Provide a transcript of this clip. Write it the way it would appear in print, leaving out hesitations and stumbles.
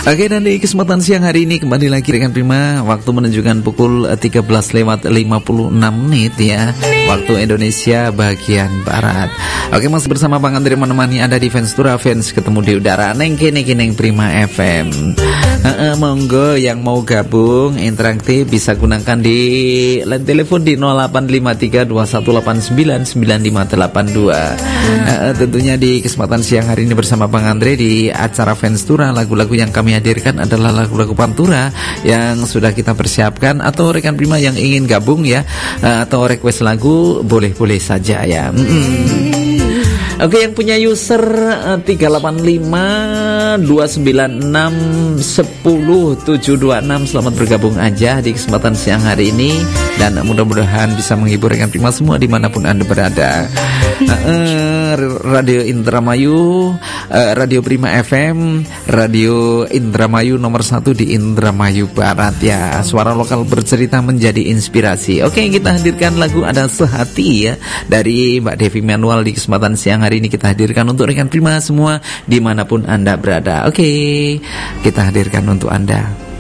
Oke, dan di kesempatan siang hari ini kembali lagi dengan Prima. Waktu menunjukkan pukul 13:56 ya, waktu Indonesia bagian Barat. Oke, masih bersama Bang Andre menemani Anda di Fenstura Fans ketemu di udara Neng kene Prima FM. Monggo yang mau gabung interaktif bisa gunakan di line telepon di 085321899582. Tentunya di kesempatan siang hari ini bersama Bang Andre di acara Fenstura, lagu-lagu yang kami hadirkan adalah lagu-lagu Pantura yang sudah kita persiapkan. Atau rekan Prima yang ingin gabung ya, atau request lagu boleh-boleh saja ya. Oke, yang punya user 385-296-10726, selamat bergabung aja di kesempatan siang hari ini. Dan mudah-mudahan bisa menghibur rekan Prima semua dimanapun Anda berada. Radio Indramayu, Radio Prima FM, Radio Indramayu nomor 1 di Indramayu Barat ya. Suara lokal bercerita menjadi inspirasi. Oke, kita hadirkan lagu Ada Sehati ya dari Mbak Devi Manual di kesempatan siang hari ini kita hadirkan untuk rekan Prima semua dimanapun Anda berada. Oke, kita hadirkan untuk Anda.